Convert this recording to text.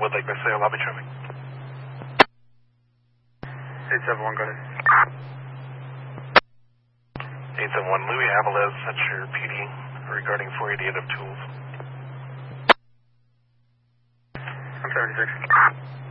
Wood Lake Paseo lobby traffic. 871, go ahead. 871, Louis Avalez, that's your PD regarding 488 of Tools. I'm 76.